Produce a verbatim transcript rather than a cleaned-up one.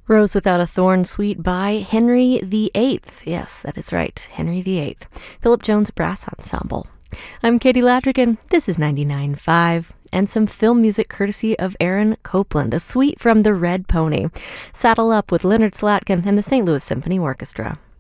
Rose Without a Thorn Suite by Henry the Eighth. Yes, that is right, Henry the Eighth. Philip Jones Brass Ensemble. I'm Katie Ladrigan. This is ninety-nine point five. And some film music courtesy of Aaron Copland, a suite from The Red Pony. Saddle up with Leonard Slatkin and the Saint Louis Symphony Orchestra.